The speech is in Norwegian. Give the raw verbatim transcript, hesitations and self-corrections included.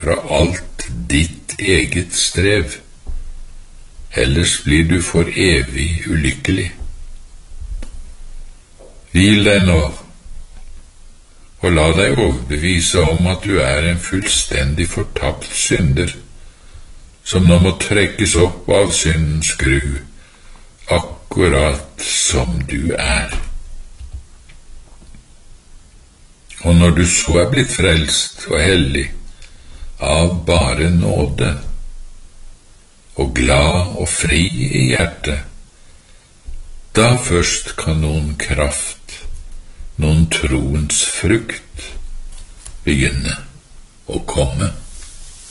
fra alt ditt eget strev, ellers blir du for evig ulykkelig. Hvil deg nå, og la deg overbevise om at du er en fullstendig fortapt synder, som nå må trekkes opp av syndens skru, akkurat som du er. Og når du så er blitt frelst og hellig av bare nåde, og glad og fri i hjertet, da først kan noen kraft, noen troens frukt begynne å komme.